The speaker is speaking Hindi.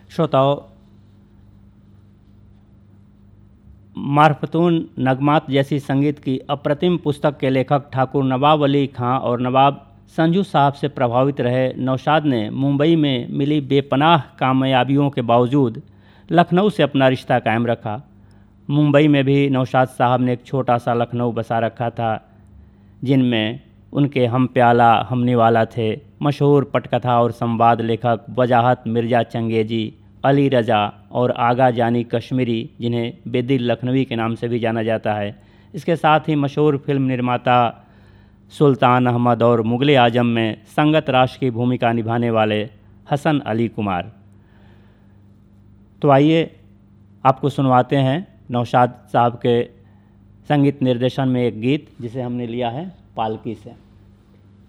श्रोताओं, मार्फतून नगमात जैसी संगीत की अप्रतिम पुस्तक के लेखक ठाकुर नवाब अली खां और नवाब संजू साहब से प्रभावित रहे नौशाद ने मुंबई में मिली बेपनाह कामयाबियों के बावजूद लखनऊ से अपना रिश्ता कायम रखा। मुंबई में भी नौशाद साहब ने एक छोटा सा लखनऊ बसा रखा था, जिनमें उनके हम प्याला हम निवाला थे। मशहूर पटकथा और संवाद लेखक वजाहत मिर्ज़ा चंगेजी, अली रज़ा और आगा जानी कश्मीरी, जिन्हें बेदिल लखनवी के नाम से भी जाना जाता है। इसके साथ ही मशहूर फिल्म निर्माता सुल्तान अहमद और मुग़ल आज़म में संगत राश की भूमिका निभाने वाले हसन अली कुमार। तो आइए आपको सुनवाते हैं नौशाद साहब के संगीत निर्देशन में एक गीत जिसे हमने लिया है पालकी से।